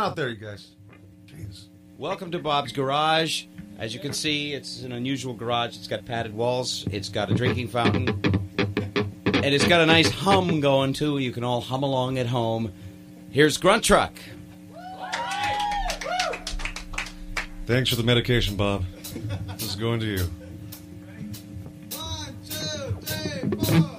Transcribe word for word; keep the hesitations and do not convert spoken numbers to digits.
out there, you guys. Jeez. Welcome to Bob's Garage. As you can see, it's an unusual garage. It's got padded walls. It's got a drinking fountain. And it's got a nice hum going, too. You can all hum along at home. Here's Grunt Truck. Thanks for the medication, Bob. This is going to you. One, two, three, four.